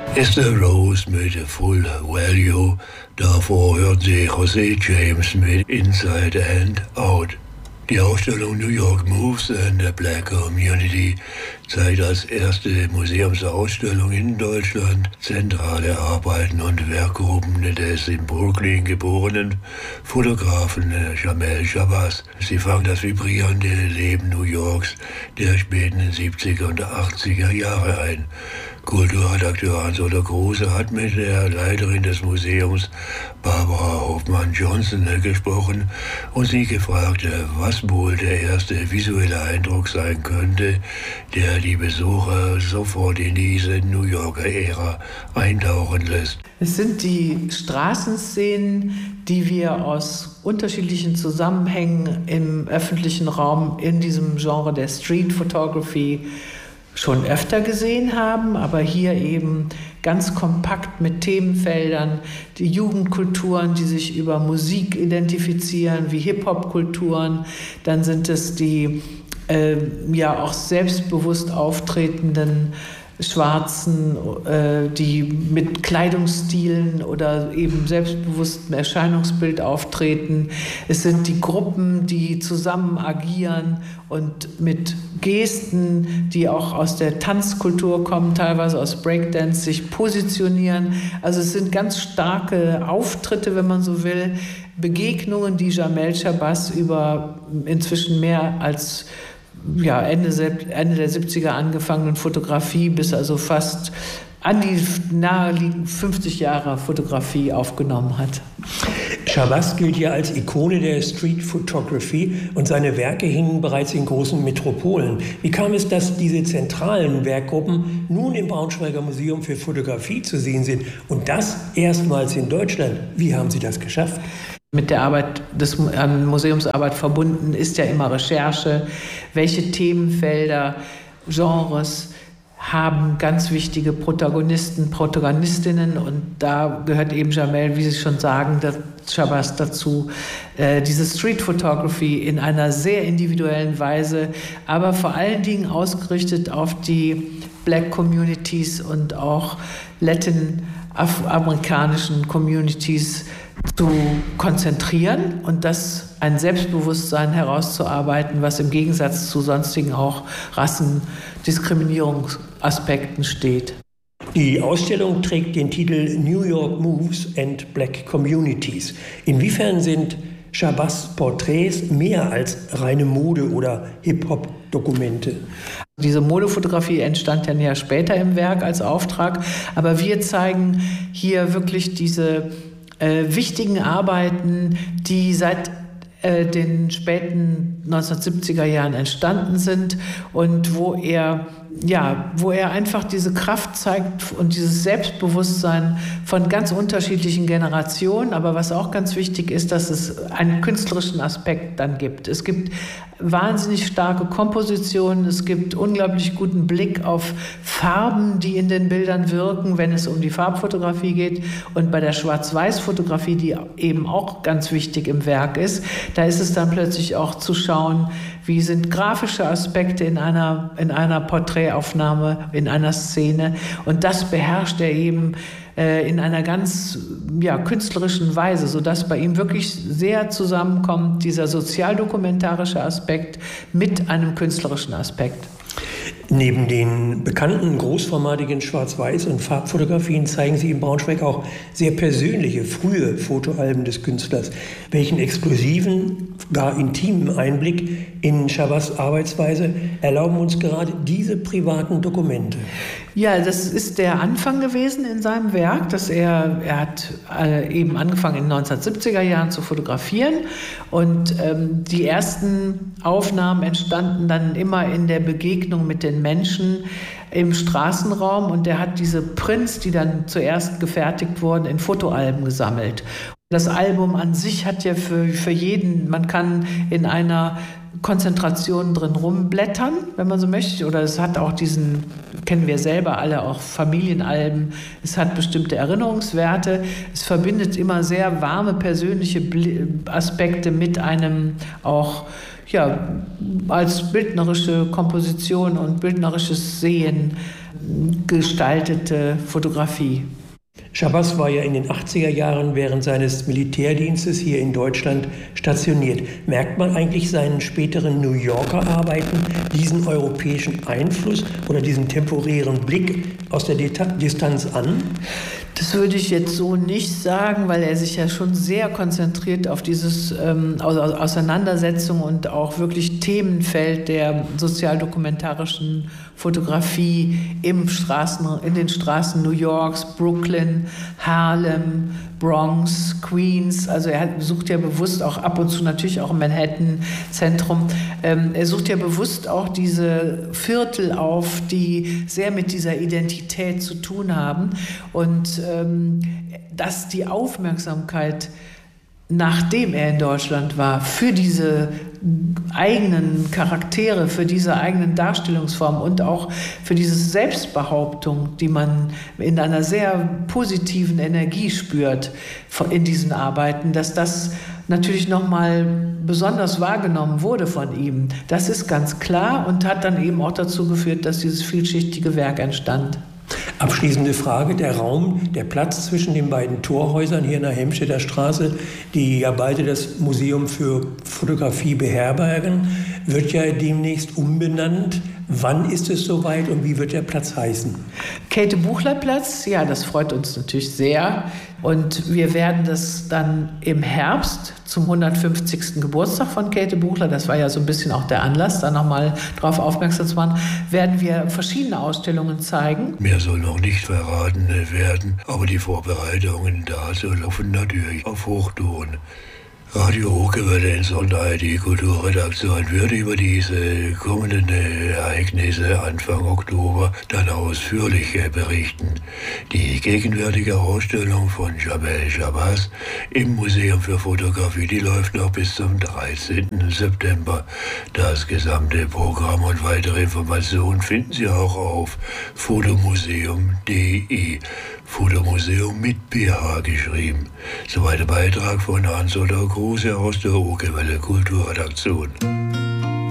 Esther Rose mit Full Value. Davor hört Sie José James mit Inside and Out. Die Ausstellung New York Moves and the Black Community zeigt als erste Museumsausstellung in Deutschland zentrale Arbeiten und Werkgruppen des in Brooklyn geborenen Fotografen Jamel Shabazz. Sie fangen das vibrierende Leben New Yorks der späten 70er und 80er Jahre ein. Kulturredakteur Hans-Otto Kruse hat mit der Leiterin des Museums, Barbara Hoffmann-Johnson, gesprochen und sie gefragt, was wohl der erste visuelle Eindruck sein könnte, der die Besucher sofort in diese New Yorker Ära eintauchen lässt. Es sind die Straßenszenen, die wir aus unterschiedlichen Zusammenhängen im öffentlichen Raum in diesem Genre der Street Photography schon öfter gesehen haben, aber hier eben ganz kompakt mit Themenfeldern, die Jugendkulturen, die sich über Musik identifizieren, wie Hip-Hop-Kulturen, dann sind es die ja auch selbstbewusst auftretenden Schwarzen, die mit Kleidungsstilen oder eben selbstbewusstem Erscheinungsbild auftreten. Es sind die Gruppen, die zusammen agieren und mit Gesten, die auch aus der Tanzkultur kommen, teilweise aus Breakdance, sich positionieren. Also es sind ganz starke Auftritte, wenn man so will, Begegnungen, die Jamel Shabazz über inzwischen mehr als Ende der 70er angefangenen Fotografie bis also fast an die naheliegenden 50 Jahre Fotografie aufgenommen hat. Shabazz gilt ja als Ikone der Street Photography und seine Werke hingen bereits in großen Metropolen. Wie kam es, dass diese zentralen Werkgruppen nun im Braunschweiger Museum für Fotografie zu sehen sind und das erstmals in Deutschland? Wie haben Sie das geschafft? Mit der Arbeit an Museumsarbeit verbunden ist ja immer Recherche. Welche Themenfelder, Genres haben ganz wichtige Protagonisten, Protagonistinnen und da gehört eben Jamel, wie Sie schon sagen, Shabazz dazu, diese Street Photography in einer sehr individuellen Weise, aber vor allen Dingen ausgerichtet auf die Black Communities und auch latinamerikanischen Communities zu konzentrieren und das ein Selbstbewusstsein herauszuarbeiten, was im Gegensatz zu sonstigen auch Rassendiskriminierungsaspekten steht. Die Ausstellung trägt den Titel New York Moves and Black Communities. Inwiefern sind Shabazz Porträts mehr als reine Mode- oder Hip-Hop-Dokumente? Diese Modefotografie entstand dann ja später im Werk als Auftrag, aber wir zeigen hier wirklich diese wichtigen Arbeiten, die seit den späten 1970er Jahren entstanden sind und wo er einfach diese Kraft zeigt und dieses Selbstbewusstsein von ganz unterschiedlichen Generationen. Aber was auch ganz wichtig ist, dass es einen künstlerischen Aspekt dann gibt. Es gibt wahnsinnig starke Kompositionen, es gibt unglaublich guten Blick auf Farben, die in den Bildern wirken, wenn es um die Farbfotografie geht. Und bei der Schwarz-Weiß-Fotografie, die eben auch ganz wichtig im Werk ist, da ist es dann plötzlich auch zu schauen, wie sind grafische Aspekte in einer Porträtaufnahme, in einer Szene. Und das beherrscht er eben in einer ganz künstlerischen Weise, sodass bei ihm wirklich sehr zusammenkommt, dieser sozialdokumentarische Aspekt mit einem künstlerischen Aspekt. Neben den bekannten großformatigen Schwarz-Weiß- und Farbfotografien zeigen Sie in Braunschweig auch sehr persönliche, frühe Fotoalben des Künstlers. Welchen exklusiven, gar intimen Einblick in Shabazz' Arbeitsweise erlauben uns gerade diese privaten Dokumente? Ja, das ist der Anfang gewesen in seinem Werk, dass er hat eben angefangen in den 1970er Jahren zu fotografieren und die ersten Aufnahmen entstanden dann immer in der Begegnung mit den Menschen im Straßenraum und er hat diese Prints, die dann zuerst gefertigt wurden, in Fotoalben gesammelt. Das Album an sich hat ja für jeden, man kann in einer Konzentration drin rumblättern, wenn man so möchte. Oder es hat auch diesen, kennen wir selber alle, auch Familienalben. Es hat bestimmte Erinnerungswerte. Es verbindet immer sehr warme persönliche Aspekte mit einem auch als bildnerische Komposition und bildnerisches Sehen gestaltete Fotografie. Shabazz war ja in den 80er Jahren während seines Militärdienstes hier in Deutschland stationiert. Merkt man eigentlich seinen späteren New Yorker Arbeiten diesen europäischen Einfluss oder diesen temporären Blick aus der Distanz an? Das würde ich jetzt so nicht sagen, weil er sich ja schon sehr konzentriert auf dieses Auseinandersetzung und auch wirklich Themenfeld der sozialdokumentarischen Fotografie in den Straßen New Yorks, Brooklyn, Harlem, Bronx, Queens. Also er sucht ja bewusst auch ab und zu natürlich auch im Manhattan-Zentrum. Er sucht ja bewusst auch diese Viertel auf, die sehr mit dieser Identität zu tun haben. Und dass die Aufmerksamkeit, nachdem er in Deutschland war, für diese eigenen Charaktere, für diese eigenen Darstellungsformen und auch für diese Selbstbehauptung, die man in einer sehr positiven Energie spürt in diesen Arbeiten, dass das natürlich nochmal besonders wahrgenommen wurde von ihm. Das ist ganz klar und hat dann eben auch dazu geführt, dass dieses vielschichtige Werk entstand. Abschließende Frage, der Raum, der Platz zwischen den beiden Torhäusern hier in der Helmstedter Straße, die ja beide das Museum für Fotografie beherbergen, wird ja demnächst umbenannt. Wann ist es soweit und wie wird der Platz heißen? Käthe-Buchler-Platz, ja, das freut uns natürlich sehr. Und wir werden das dann im Herbst zum 150. Geburtstag von Käthe Buchler, das war ja so ein bisschen auch der Anlass, da nochmal drauf aufmerksam zu machen, werden wir verschiedene Ausstellungen zeigen. Mehr soll noch nicht verraten werden, aber die Vorbereitungen dazu laufen natürlich auf Hochtouren. Radio Ruhrgebiet und die Kulturredaktion wird über diese kommenden Ereignisse Anfang Oktober dann ausführlich berichten. Die gegenwärtige Ausstellung von Jabel Shabazz im Museum für Fotografie, die läuft noch bis zum 13. September. Das gesamte Programm und weitere Informationen finden Sie auch auf fotomuseum.de. Fotomuseum mit PH geschrieben. Soweit der Beitrag von Hans-Otto Kruse aus der Ruhrgebiet Kulturredaktion.